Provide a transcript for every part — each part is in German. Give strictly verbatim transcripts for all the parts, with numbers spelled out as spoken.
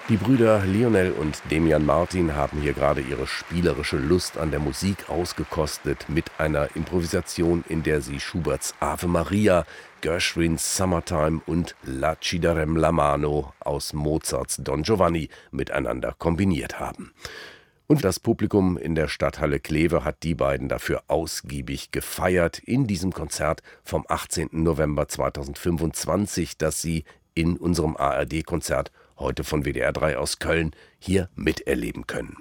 Die Brüder Lionel und Demian Martin haben hier gerade ihre spielerische Lust an der Musik ausgekostet mit einer Improvisation, in der sie Schuberts Ave Maria, Gershwins Summertime und La ci darem la mano aus Mozarts Don Giovanni miteinander kombiniert haben. Und das Publikum in der Stadthalle Kleve hat die beiden dafür ausgiebig gefeiert in diesem Konzert vom achtzehnten November zweitausendfünfundzwanzig, das sie in unserem A R D-Konzert heute von W D R drei aus Köln hier miterleben können.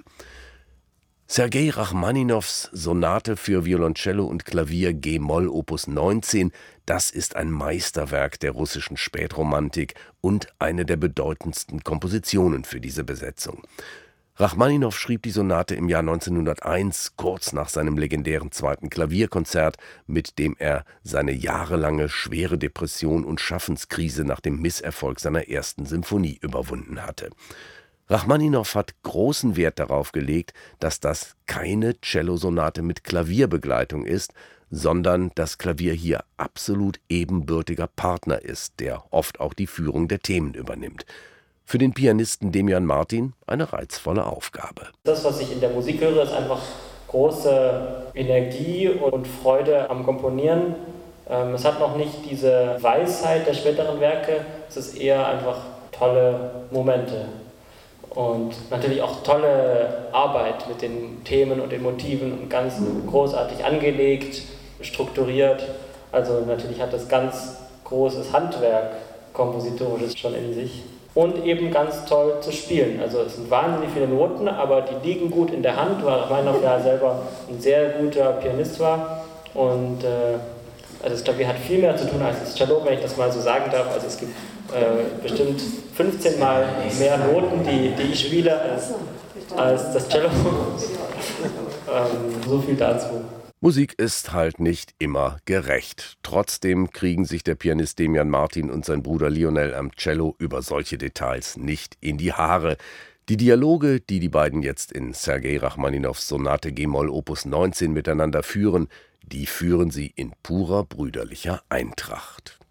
Sergei Rachmaninows Sonate für Violoncello und Klavier G-Moll Opus neunzehn, das ist ein Meisterwerk der russischen Spätromantik und eine der bedeutendsten Kompositionen für diese Besetzung. Rachmaninow schrieb die Sonate im Jahr neunzehnhunderteins, kurz nach seinem legendären zweiten Klavierkonzert, mit dem er seine jahrelange schwere Depression und Schaffenskrise nach dem Misserfolg seiner ersten Symphonie überwunden hatte. Rachmaninow hat großen Wert darauf gelegt, dass das keine Cellosonate mit Klavierbegleitung ist, sondern das Klavier hier absolut ebenbürtiger Partner ist, der oft auch die Führung der Themen übernimmt. Für den Pianisten Demian Martin eine reizvolle Aufgabe. Das, was ich in der Musik höre, ist einfach große Energie und Freude am Komponieren. Es hat noch nicht diese Weisheit der späteren Werke, es ist eher einfach tolle Momente. Und natürlich auch tolle Arbeit mit den Themen und den Motiven und ganz großartig angelegt, strukturiert. Also natürlich hat das ganz großes Handwerk, kompositorisches schon in sich. Und eben ganz toll zu spielen. Also es sind wahnsinnig viele Noten, aber die liegen gut in der Hand, weil Rachmaninow ja selber ein sehr guter Pianist war. Und äh, also das Klavier hat viel mehr zu tun als das Cello, wenn ich das mal so sagen darf. Also es gibt äh, bestimmt fünfzehn Mal mehr Noten, die, die ich spiele, als, als das Cello. ähm, so viel dazu. Musik ist halt nicht immer gerecht. Trotzdem kriegen sich der Pianist Demian Martin und sein Bruder Lionel am Cello über solche Details nicht in die Haare. Die Dialoge, die die beiden jetzt in Sergei Rachmaninows Sonate G-Moll Opus neunzehn miteinander führen, die führen sie in purer brüderlicher Eintracht.